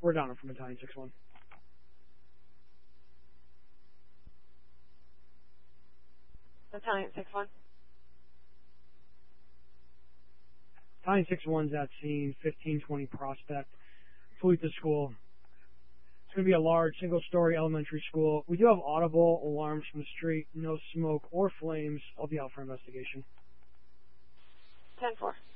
We're down from Battalion 6-1. Battalion 6-1. Battalion 6-1's at scene, 1520 Prospect, Fleetwood School. It's going to be a large single-story elementary school. We do have audible alarms from the street, no smoke or flames. I'll be out for investigation. 10-4.